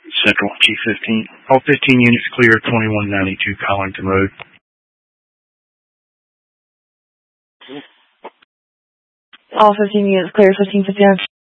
Central, G15. All 15 units clear, 2192 Collington Road. All 15 units clear, 1559.